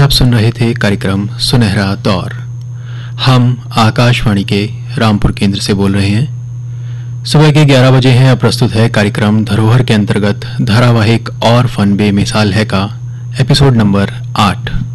आप सुन रहे थे कार्यक्रम सुनहरा दौर। हम आकाशवाणी के रामपुर केंद्र से बोल रहे हैं। सुबह के 11 बजे हैं। अब प्रस्तुत है कार्यक्रम धरोहर के अंतर्गत धारावाहिक और फन बेमिसाल है का एपिसोड नंबर 8।